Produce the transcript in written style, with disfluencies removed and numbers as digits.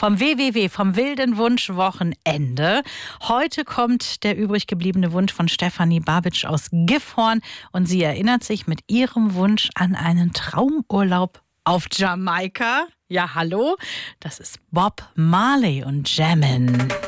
vom WWW, vom Wilden Wunsch Wochenende. Heute kommt der übrig gebliebene Wunsch von Stefanie Babic aus Gifhorn und sie erinnert sich mit ihrem Wunsch an einen Traumurlaub auf Jamaika. Ja, hallo, das ist Bob Marley und Jammin'.